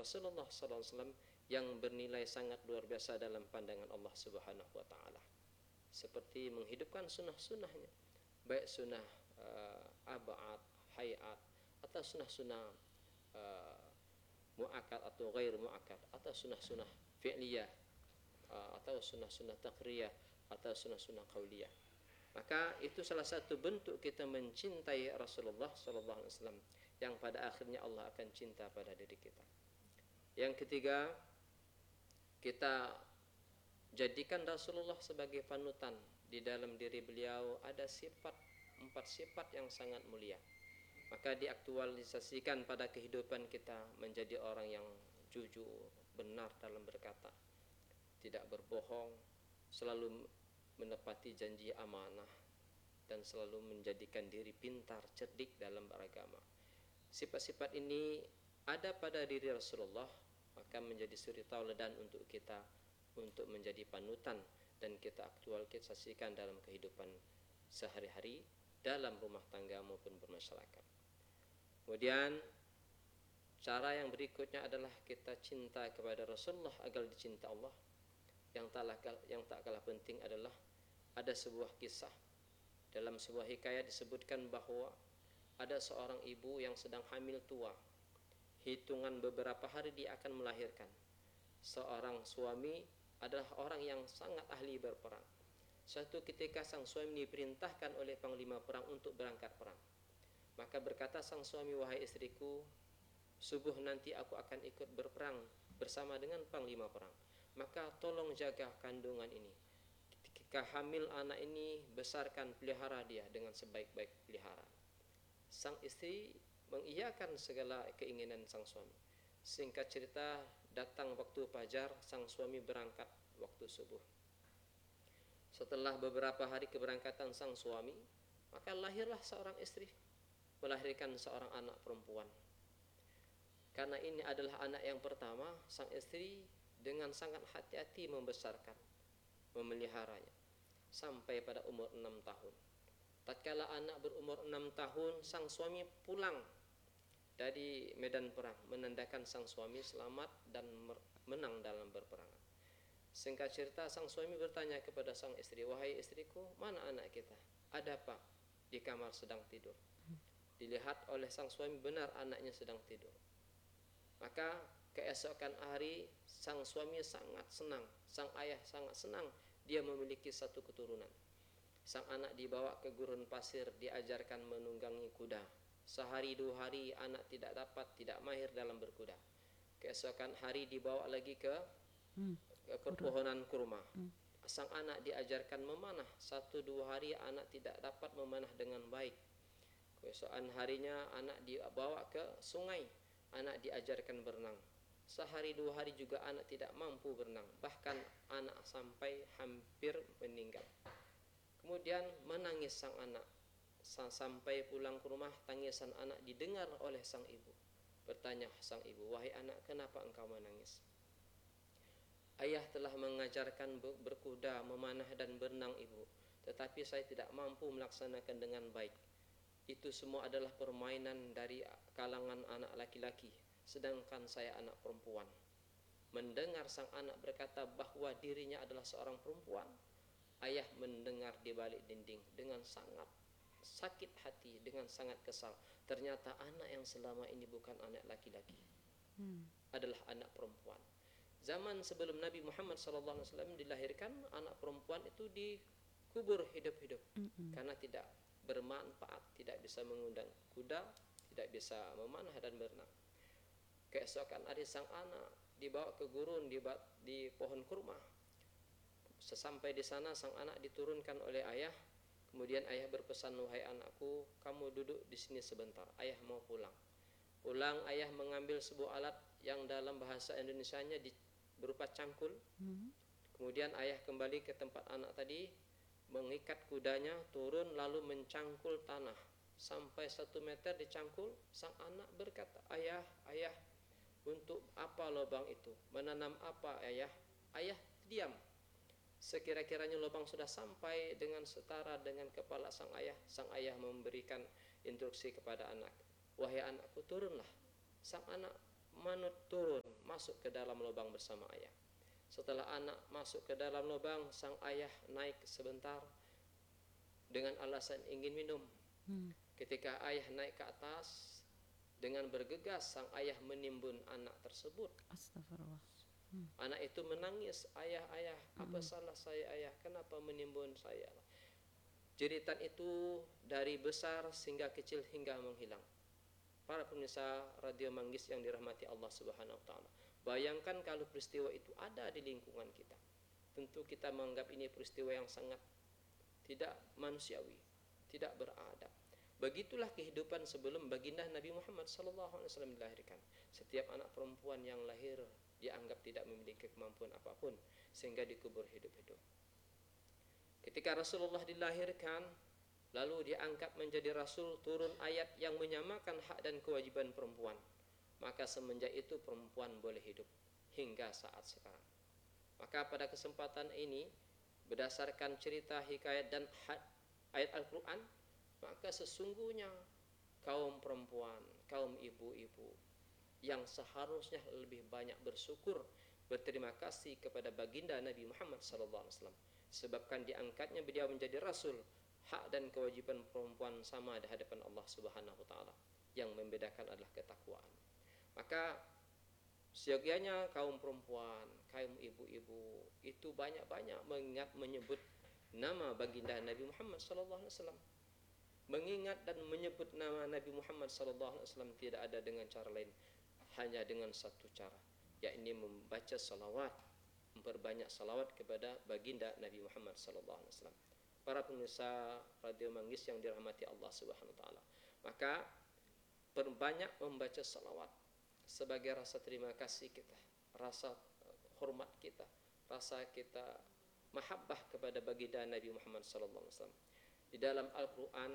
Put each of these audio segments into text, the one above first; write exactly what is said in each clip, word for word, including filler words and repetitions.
Rasulullah sallallahu alaihi wasallam yang bernilai sangat luar biasa dalam pandangan Allah Subhanahu wa taala. Seperti menghidupkan sunnah-sunnahnya, baik sunnah uh, ab'ad, hayat, atau sunnah-sunnah uh, mu'akkad atau ghair mu'akkad, atau sunnah-sunnah fi'liyah, uh, atau sunnah-sunnah taqriyah, atau sunnah-sunnah qauliyah. Maka itu salah satu bentuk kita mencintai Rasulullah sallallahu alaihi wasallam yang pada akhirnya Allah akan cinta pada diri kita. Yang ketiga, kita jadikan Rasulullah sebagai panutan. Di dalam diri beliau ada sifat, empat sifat yang sangat mulia. Maka diaktualisasikan pada kehidupan kita menjadi orang yang jujur, benar dalam berkata, tidak berbohong, selalu menepati janji amanah, dan selalu menjadikan diri pintar, cerdik dalam beragama. Sifat-sifat ini ada pada diri Rasulullah, maka menjadi suri tauladan untuk kita untuk menjadi panutan dan kita aktualisasikan dalam kehidupan sehari-hari dalam rumah tangga maupun bermasyarakat. Kemudian cara yang berikutnya adalah kita cinta kepada Rasulullah agar dicinta Allah. Yang tak, yang tak kalah penting adalah ada sebuah kisah. Dalam sebuah hikayat disebutkan bahwa ada seorang ibu yang sedang hamil tua. Hitungan beberapa hari dia akan melahirkan. Seorang suami adalah orang yang sangat ahli berperang. Suatu ketika sang suami diperintahkan oleh panglima perang untuk berangkat perang. Maka berkata sang suami, wahai istriku, subuh nanti aku akan ikut berperang bersama dengan panglima perang. Maka tolong jaga kandungan ini. Ketika hamil anak ini, besarkan, pelihara dia dengan sebaik-baik pelihara. Sang istri mengiyakan segala keinginan sang suami. Singkat cerita, datang waktu fajar, sang suami berangkat waktu subuh. Setelah beberapa hari keberangkatan sang suami, maka lahirlah seorang istri, melahirkan seorang anak perempuan. Karena ini adalah anak yang pertama, sang istri dengan sangat hati-hati membesarkan, memeliharanya sampai pada umur enam tahun. Tatkala anak berumur enam tahun, sang suami pulang dari medan perang, menandakan sang suami selamat dan menang dalam berperangan. Singkat cerita, sang suami bertanya kepada sang istri, wahai istriku, mana anak kita? Ada pak di kamar sedang tidur. Dilihat oleh sang suami, benar anaknya sedang tidur. Maka keesokan hari sang suami sangat senang, sang ayah sangat senang dia memiliki satu keturunan. Sang anak dibawa ke gurun pasir, diajarkan menunggangi kuda. Sehari dua hari anak tidak dapat, tidak mahir dalam berkuda. Keesokan hari dibawa lagi ke, ke perpohonan kurma. Sang anak diajarkan memanah. Satu dua hari anak tidak dapat memanah dengan baik. Keesokan harinya anak dibawa ke sungai, anak diajarkan berenang. Sehari dua hari juga anak tidak mampu berenang, bahkan anak sampai hampir meninggal. Kemudian menangis sang anak. Sampai pulang ke rumah, tangisan anak didengar oleh sang ibu. Bertanya sang ibu, wahai anak, kenapa engkau menangis? Ayah telah mengajarkan berkuda, memanah dan berenang ibu, tetapi saya tidak mampu melaksanakan dengan baik. Itu semua adalah permainan dari kalangan anak laki-laki, sedangkan saya anak perempuan. Mendengar sang anak berkata bahwa dirinya adalah seorang perempuan, ayah mendengar di balik dinding dengan sangat sakit hati, dengan sangat kesal. Ternyata anak yang selama ini bukan anak laki-laki, hmm. adalah anak perempuan. Zaman sebelum Nabi Muhammad sallallahu alaihi wasallam dilahirkan, anak perempuan itu dikubur hidup-hidup, hmm. karena tidak bermanfaat, tidak bisa mengundang kuda, tidak bisa memanah dan berenang. Keesokan hari sang anak dibawa ke gurun di, di pohon kurma. Sesampai di sana sang anak diturunkan oleh ayah. Kemudian ayah berpesan, wahai anakku, kamu duduk di sini sebentar, ayah mau pulang. Pulang, ayah mengambil sebuah alat yang dalam bahasa Indonesianya di, berupa cangkul. Hmm. Kemudian ayah kembali ke tempat anak tadi, mengikat kudanya, turun lalu mencangkul tanah. Sampai satu meter dicangkul, sang anak berkata, ayah, ayah, untuk apa lubang itu? Menanam apa ayah? Ayah diam. Sekira-kiranya lubang sudah sampai dengan setara dengan kepala sang ayah, sang ayah memberikan instruksi kepada anak, wahai anakku, turunlah. Sang anak manut turun, masuk ke dalam lubang bersama ayah. Setelah anak masuk ke dalam lubang, sang ayah naik sebentar dengan alasan ingin minum. Hmm. Ketika ayah naik ke atas, dengan bergegas sang ayah menimbun anak tersebut. Astagfirullah. Hmm. Anak itu menangis, ayah, ayah, apa hmm. salah saya ayah? Kenapa menimbun saya? Jeritan itu dari besar sehingga kecil hingga menghilang. Para pemirsa Radio Manggis yang dirahmati Allah Subhanahu wa taala. Bayangkan kalau peristiwa itu ada di lingkungan kita. Tentu kita menganggap ini peristiwa yang sangat tidak manusiawi, tidak beradab. Begitulah kehidupan sebelum baginda Nabi Muhammad sallallahu alaihi wasallam dilahirkan. Setiap anak perempuan yang lahir dianggap tidak memiliki kemampuan apapun sehingga dikubur hidup-hidup. Ketika Rasulullah dilahirkan, lalu diangkat menjadi rasul, turun ayat yang menyamakan hak dan kewajiban perempuan. Maka semenjak itu perempuan boleh hidup hingga saat sekarang. Maka pada kesempatan ini, berdasarkan cerita, hikayat dan ayat Al-Quran, maka sesungguhnya kaum perempuan, kaum ibu-ibu yang seharusnya lebih banyak bersyukur, berterima kasih kepada baginda Nabi Muhammad sallallahu alaihi wasallam. Sebabkan diangkatnya beliau menjadi rasul, hak dan kewajiban perempuan sama di hadapan Allah Subhanahu wa taala. Yang membedakan adalah ketakwaan. Maka seyogianya kaum perempuan, kaum ibu-ibu itu banyak-banyak mengingat menyebut nama baginda Nabi Muhammad sallallahu alaihi wasallam. Mengingat dan menyebut nama Nabi Muhammad sallallahu alaihi wasallam tidak ada dengan cara lain, hanya dengan satu cara, yakni membaca salawat, memperbanyak salawat kepada baginda Nabi Muhammad sallallahu alaihi wasallam. Para pemirsa Radio Manggis yang dirahmati Allah Subhanahu wa taala, maka perbanyak membaca salawat sebagai rasa terima kasih kita, rasa hormat kita, rasa kita mahabbah kepada baginda Nabi Muhammad sallallahu alaihi wasallam. Di dalam Al-Quran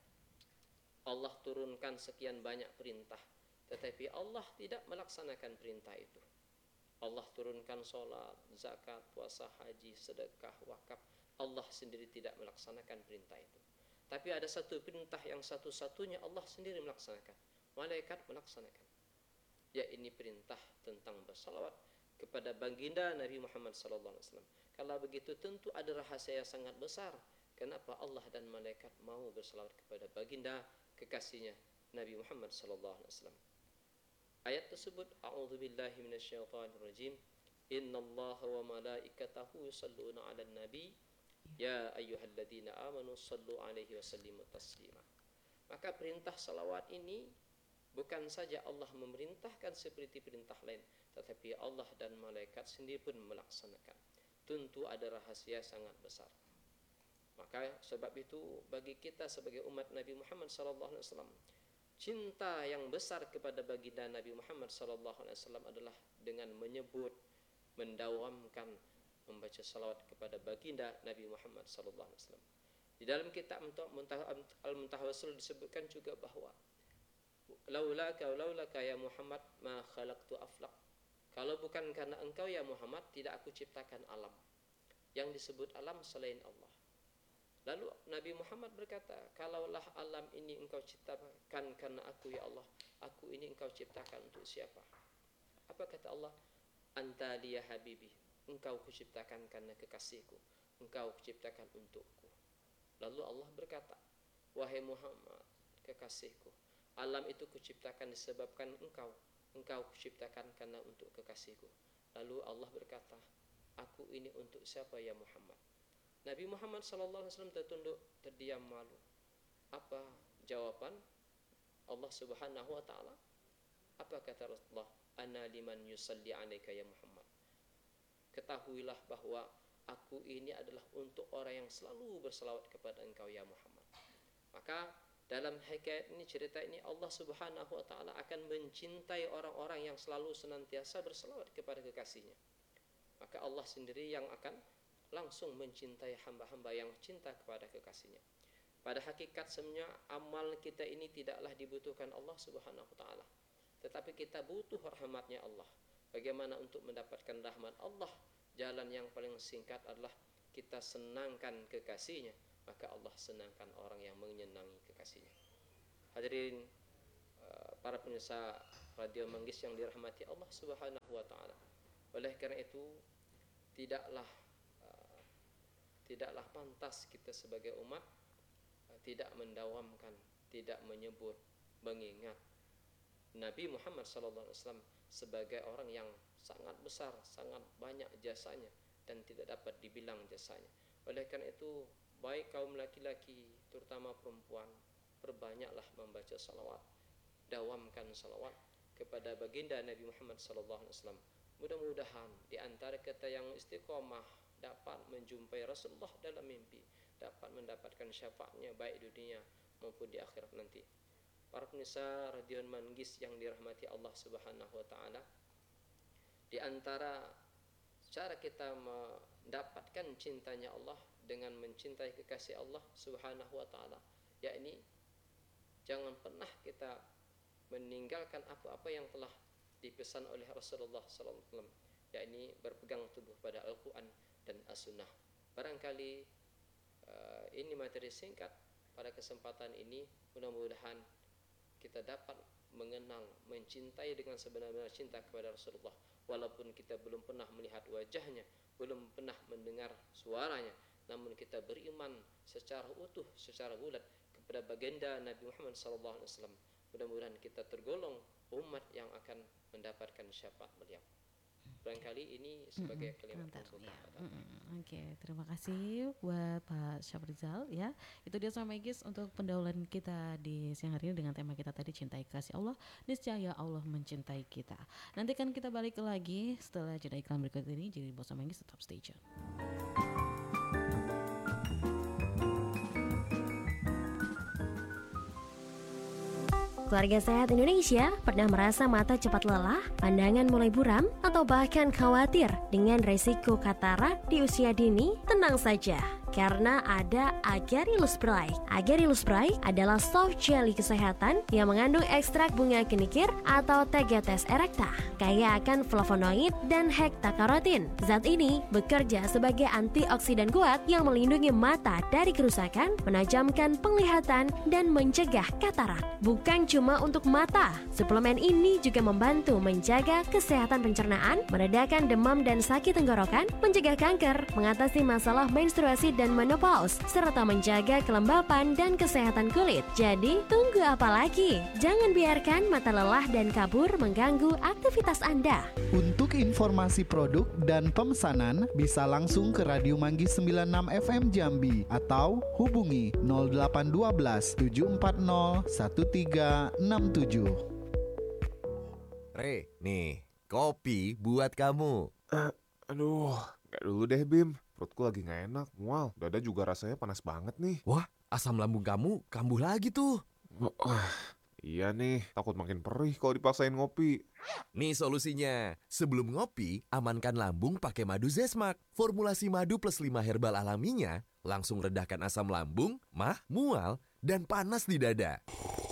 Allah turunkan sekian banyak perintah, tetapi Allah tidak melaksanakan perintah itu. Allah turunkan sholat, zakat, puasa, haji, sedekah, wakaf. Allah sendiri tidak melaksanakan perintah itu. Tapi ada satu perintah yang satu-satunya Allah sendiri melaksanakan. Malaikat melaksanakan. Ya, ini perintah tentang bersalawat kepada baginda Nabi Muhammad sallallahu alaihi wasallam. Kalau begitu tentu ada rahasia yang sangat besar. Kenapa Allah dan malaikat mau bersalawat kepada baginda kekasihnya Nabi Muhammad sallallahu alaihi wasallam? Ayat tersebut, a'udzubillahi minasyaitonir rajim. Innallaha wa malaikatahu yusholluna 'alan nabi ya ayyuhalladzina amanu shallu 'alaihi wa sallimu taslima. Maka perintah salawat ini bukan saja Allah memerintahkan seperti perintah lain, tetapi Allah dan malaikat sendiri pun melaksanakan. Tentu ada rahasia sangat besar. Maka sebab itu bagi kita sebagai umat Nabi Muhammad sallallahu alaihi wasallam, cinta yang besar kepada baginda Nabi Muhammad sallallahu alaihi wasallam adalah dengan menyebut, mendawamkan, membaca salawat kepada baginda Nabi Muhammad sallallahu alaihi wasallam. Di dalam kitab Al-Muntahawassul disebutkan juga bahwa laulaka laulaka ya Muhammad ma khalaqtu aflaq. Kalau bukan karena engkau ya Muhammad, tidak aku ciptakan alam. Yang disebut alam selain Allah. Lalu Nabi Muhammad berkata, kalaulah alam ini engkau ciptakan karena aku ya Allah, aku ini engkau ciptakan untuk siapa? Apa kata Allah? Anta liya habibi, engkau kuciptakan karena kekasihku, engkau kuciptakan untukku. Lalu Allah berkata, wahai Muhammad, kekasihku, alam itu kuciptakan disebabkan engkau, engkau kuciptakan karena untuk kekasihku. Lalu Allah berkata, aku ini untuk siapa ya Muhammad? Nabi Muhammad sallallahu alaihi wasallam tertunduk, terdiam malu. Apa jawaban Allah Subhanahu wa taala? Apa kata Rasulullah? Ana liman yusalli alaika ya Muhammad. Ketahuilah bahwa aku ini adalah untuk orang yang selalu berselawat kepada engkau ya Muhammad. Maka dalam hikayat ini, cerita ini, Allah Subhanahu wa taala akan mencintai orang-orang yang selalu senantiasa berselawat kepada kekasihnya. Maka Allah sendiri yang akan langsung mencintai hamba-hamba yang cinta kepada kekasihnya. Pada hakikat sebenarnya amal kita ini tidaklah dibutuhkan Allah Subhanahu wa taala, tetapi kita butuh rahmatnya Allah. Bagaimana untuk mendapatkan rahmat Allah? Jalan yang paling singkat adalah kita senangkan kekasihnya, maka Allah senangkan orang yang menyenangi kekasihnya. Hadirin para pemirsa Radio Manggis yang dirahmati Allah Subhanahu wa taala. Oleh karena itu tidaklah uh, tidaklah pantas kita sebagai umat uh, tidak mendawamkan, tidak menyebut, mengingat Nabi Muhammad sallallahu alaihi wasallam sebagai orang yang sangat besar, sangat banyak jasanya dan tidak dapat dibilang jasanya. Oleh karena itu baik kaum laki-laki terutama perempuan, perbanyaklah membaca salawat, dawamkan salawat kepada baginda Nabi Muhammad sallallahu alaihi wasallam. Mudah-mudahan di antara kita yang istiqomah dapat menjumpai Rasulullah dalam mimpi, dapat mendapatkan syafaatnya baik di dunia maupun di akhirat nanti. Para pemirsa Radio Manggis yang dirahmati Allah Subhanahu wa taala, di antara cara kita mendapatkan cintanya Allah dengan mencintai kekasih Allah Subhanahu wa taala, yakni jangan pernah kita meninggalkan apa-apa yang telah dipesan oleh Rasulullah sallallahu alaihi wasallam, yakni berpegang teguh pada Al-Quran dan As-Sunnah. Barangkali uh, ini materi singkat pada kesempatan ini, mudah-mudahan kita dapat mengenal, mencintai dengan sebenar-benar cinta kepada Rasulullah, walaupun kita belum pernah melihat wajahnya, belum pernah mendengar suaranya, namun kita beriman secara utuh, secara bulat kepada baginda Nabi Muhammad sallallahu alaihi wasallam. Mudah-mudahan kita tergolong umat yang akan mendapatkan syafaat beliau. Barangkali ini sebagai kalimat ya. Oke, okay, terima kasih buat Pak Syafrizal ya. Itu dia sama Magis untuk pendahuluan kita di siang hari ini dengan tema kita tadi, cintai kasih Allah, niscaya Allah mencintai kita. Nanti kan kita balik lagi setelah jeda iklan berikut ini. Jadi bos sama Magis tetap stay tune. Keluarga Sehat Indonesia pernah merasa mata cepat lelah, pandangan mulai buram, atau bahkan khawatir dengan resiko katarak di usia dini? Tenang saja, karena ada Agarylus Bright. Agarylus Bright adalah soft jelly kesehatan yang mengandung ekstrak bunga kenikir atau Tegetes erecta, kaya akan flavonoid dan hekta-karotin. Zat ini bekerja sebagai antioksidan kuat yang melindungi mata dari kerusakan, menajamkan penglihatan, dan mencegah katarak. Bukan cuma untuk mata, suplemen ini juga membantu menjaga kesehatan pencernaan, meredakan demam dan sakit tenggorokan, mencegah kanker, mengatasi masalah menstruasi dan menopause, serta menjaga kelembapan dan kesehatan kulit. Jadi, tunggu apa lagi? Jangan biarkan mata lelah dan kabur mengganggu aktivitas Anda. Untuk informasi produk dan pemesanan, bisa langsung ke Radio Manggis sembilan puluh enam F M Jambi atau hubungi nol delapan satu dua tujuh empat nol satu tiga enam tujuh. Re, nih, kopi buat kamu. Uh, aduh, gak dulu deh Bim. Perutku lagi gak enak, mual. Dada juga rasanya panas banget nih. Wah, asam lambung kamu kambuh lagi tuh. Oh, uh, iya nih, takut makin perih kalau dipaksain ngopi. Nih solusinya. Sebelum ngopi, amankan lambung pakai madu Zesmak. Formulasi madu plus lima herbal alaminya langsung redahkan asam lambung, mah, mual, dan panas di dada.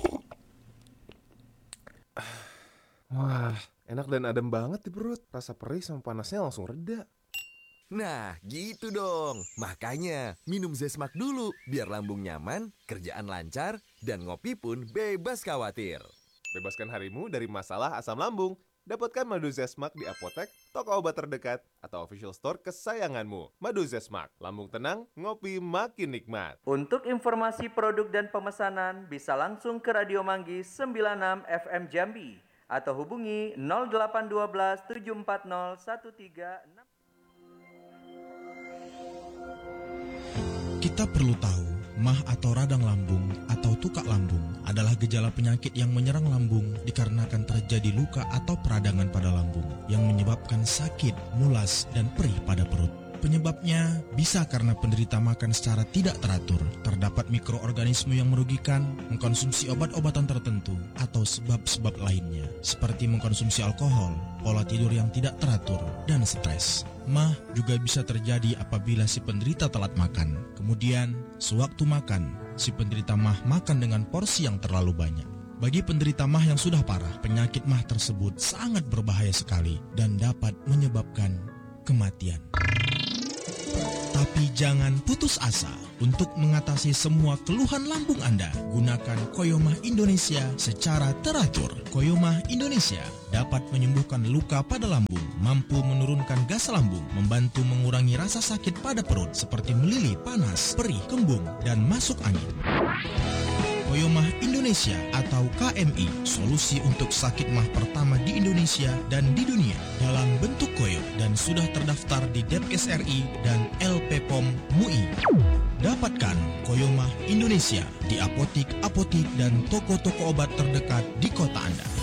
Wah, enak dan adem banget di perut. Rasa perih sama panasnya langsung reda. Nah, gitu dong. Makanya, minum Zesmak dulu biar lambung nyaman, kerjaan lancar, dan ngopi pun bebas khawatir. Bebaskan harimu dari masalah asam lambung. Dapatkan madu Zesmak di apotek, toko obat terdekat, atau official store kesayanganmu. Madu Zesmak, lambung tenang, ngopi makin nikmat. Untuk informasi produk dan pemesanan, bisa langsung ke Radio Manggis sembilan puluh enam F M Jambi atau hubungi nol delapan satu dua tujuh empat nol satu tiga enam. Kita perlu tahu, mah atau radang lambung atau tukak lambung adalah gejala penyakit yang menyerang lambung dikarenakan terjadi luka atau peradangan pada lambung yang menyebabkan sakit, mulas, dan perih pada perut. Penyebabnya bisa karena penderita makan secara tidak teratur, terdapat mikroorganisme yang merugikan, mengkonsumsi obat-obatan tertentu, atau sebab-sebab lainnya, seperti mengkonsumsi alkohol, pola tidur yang tidak teratur, dan stres. Mah juga bisa terjadi apabila si penderita telat makan. Kemudian, sewaktu makan, si penderita mah makan dengan porsi yang terlalu banyak. Bagi penderita mah yang sudah parah, penyakit mah tersebut sangat berbahaya sekali dan dapat menyebabkan kematian. Tapi jangan putus asa. Untuk mengatasi semua keluhan lambung Anda, gunakan Koyomah Indonesia secara teratur. Koyomah Indonesia dapat menyembuhkan luka pada lambung, mampu menurunkan gas lambung, membantu mengurangi rasa sakit pada perut seperti melili, panas, perih, kembung, dan masuk angin. Koyomah Indonesia atau K M I, solusi untuk sakit mah pertama di Indonesia dan di dunia dalam bentuk koyo dan sudah terdaftar di Depkes R I dan L P P O M M U I. Dapatkan Koyomah Indonesia di apotik-apotik dan toko-toko obat terdekat di kota Anda.